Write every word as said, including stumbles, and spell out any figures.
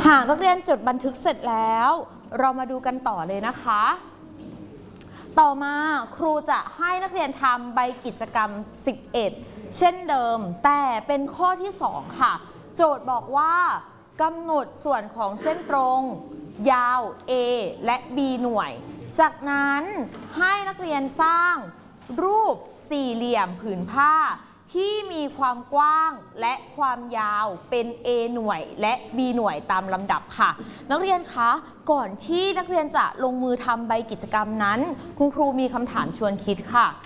หากนักเรียนจดบันทึกเสร็จแล้วเรามาดูกันต่อเลยนะคะต่อมาครูจะให้นักเรียนทำใบกิจกรรมสิบเอ็ดเช่นเดิมแต่เป็นข้อที่สองค่ะโจทย์บอกว่ากำหนดส่วนของเส้นตรงยาว A และ B หน่วยจากนั้นให้นักเรียนสร้างรูปสี่เหลี่ยมผืนผ้าที่มีความกว้างและความยาวเป็น A หน่วยและ B หน่วยตามลำดับค่ะนักเรียนคะก่อนที่นักเรียนจะลงมือทำใบกิจกรรมนั้นคุณครูมีคำถามชวนคิดค่ะ